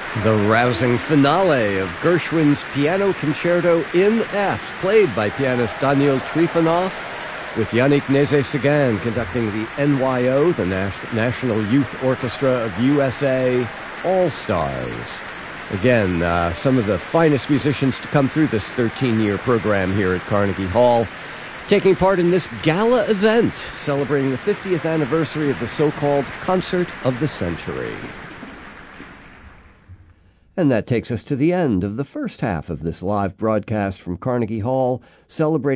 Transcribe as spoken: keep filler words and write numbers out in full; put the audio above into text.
The rousing finale of Gershwin's Piano Concerto in F, played by pianist Daniel Trifonov, with Yannick Nézet-Séguin conducting the N Y O, the Nas- National Youth Orchestra of U S A, All-Stars. Again, uh, some of the finest musicians to come through this thirteen-year program here at Carnegie Hall, taking part in this gala event celebrating the fiftieth anniversary of the so-called Concert of the Century. And that takes us to the end of the first half of this live broadcast from Carnegie Hall, celebrating